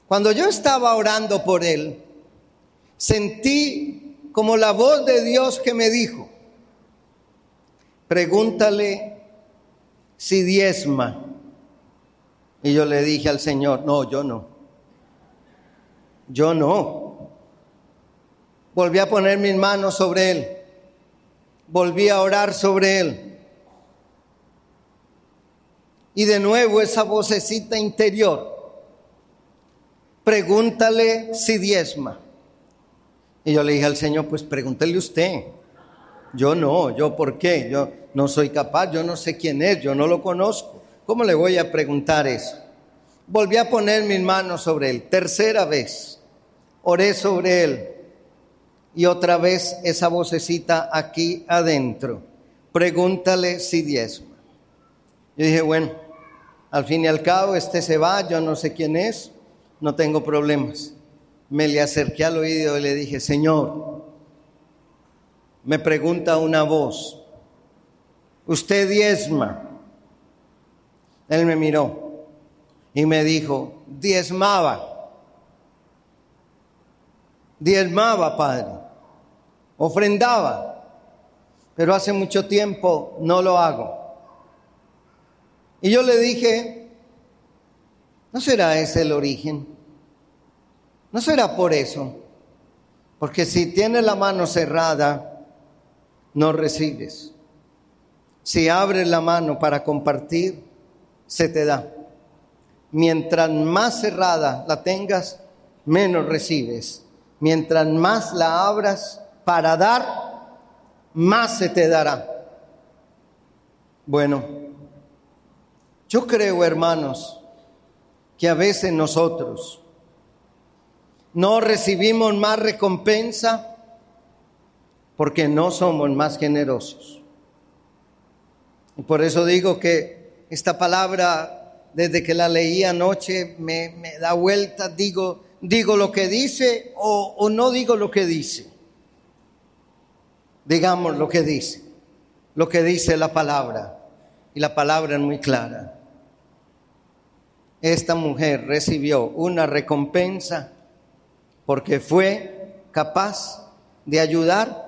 Cuando yo estaba orando por él, sentí como la voz de Dios que me dijo: pregúntale si diezma. Y yo le dije al Señor: no, yo no. Volví a poner mis manos sobre él. Volví a orar sobre él. Y de nuevo esa vocecita interior: pregúntale si diezma. Y yo le dije al Señor: pues pregúntele usted. ¿Yo por qué? Yo no soy capaz, yo no sé quién es, yo no lo conozco. ¿Cómo le voy a preguntar eso? Volví a poner mis manos sobre él. Tercera vez oré sobre él. Y otra vez esa vocecita aquí adentro: pregúntale si diezma. Yo dije: bueno, al fin y al cabo se va, yo no sé quién es, no tengo problemas. Me le acerqué al oído y le dije: Señor, me pregunta una voz, ¿usted diezma? Él me miró y me dijo: diezmaba, Padre, ofrendaba, pero hace mucho tiempo no lo hago. Y yo le dije: ¿no será ese el origen? ¿No será por eso? Porque si tienes la mano cerrada, no recibes. Si abres la mano para compartir, se te da. Mientras más cerrada la tengas, menos recibes. Mientras más la abras para dar, más se te dará. Bueno, yo creo, hermanos, que a veces nosotros no recibimos más recompensa porque no somos más generosos. Y por eso digo que esta palabra, desde que la leí anoche, me da vuelta. Digo lo que dice o no digo lo que dice. Digamos lo que dice la palabra. Y la palabra es muy clara. Esta mujer recibió una recompensa porque fue capaz de ayudar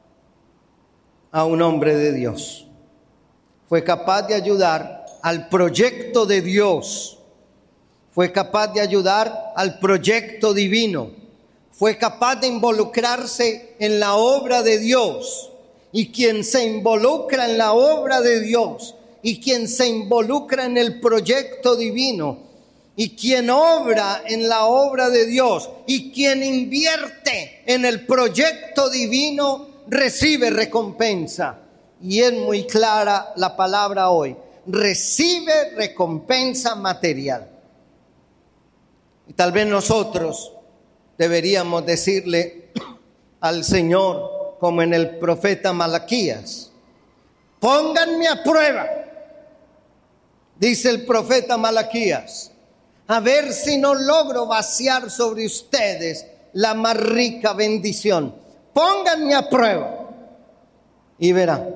a un hombre de Dios. Fue capaz de ayudar al proyecto de Dios. Fue capaz de ayudar al proyecto divino. Fue capaz de involucrarse en la obra de Dios. Y quien se involucra en la obra de Dios, y quien se involucra en el proyecto divino, y quien obra en la obra de Dios, y quien invierte en el proyecto divino, recibe recompensa. Y es muy clara la palabra hoy: recibe recompensa material. Y tal vez nosotros deberíamos decirle al Señor, como en el profeta Malaquías: pónganme a prueba, dice el profeta Malaquías, a ver si no logro vaciar sobre ustedes la más rica bendición. Pónganme a prueba y verán.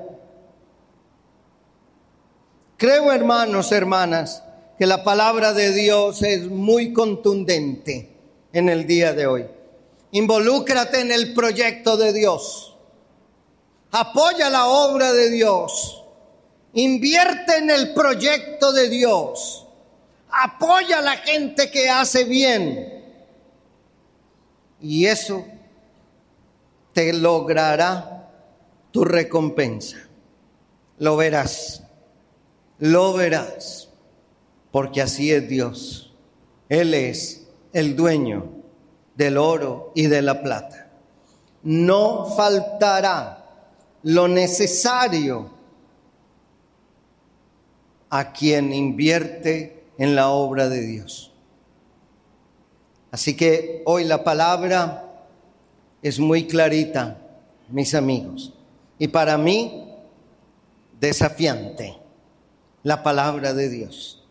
Creo, hermanos, hermanas, que la palabra de Dios es muy contundente en el día de hoy. Involúcrate en el proyecto de Dios. Apoya la obra de Dios. Invierte en el proyecto de Dios. Apoya a la gente que hace bien. Y eso te logrará tu recompensa. Lo verás. Lo verás, porque así es Dios. Él es el dueño del oro y de la plata. No faltará lo necesario a quien invierte en la obra de Dios. Así que hoy la palabra es muy clarita, mis amigos, y para mí desafiante. La palabra de Dios.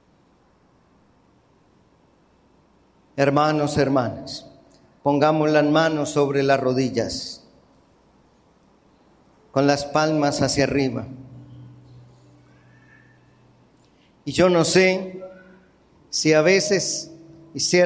Hermanos, hermanas, pongamos las manos sobre las rodillas, con las palmas hacia arriba. Y yo no sé si a veces